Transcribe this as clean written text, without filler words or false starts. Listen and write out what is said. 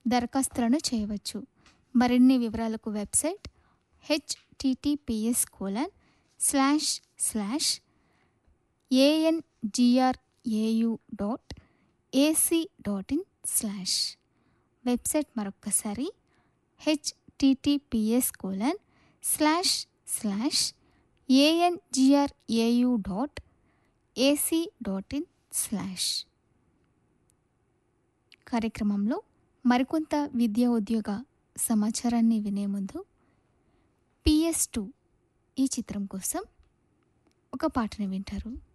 దరఖాస్తులను చేయవచ్చు. మరిన్ని వివరాలకు వెబ్సైట్ https://angrau.ac.in/ వెబ్సైట్ మరొక్కసారి https://angrau.ac.in/ కార్యక్రమంలో మరికొంత విద్యా ఉద్యోగ సమాచారాన్ని వినే ముందు PS2 ఈ చిత్రం కోసం ఒక పాటను వింటారు.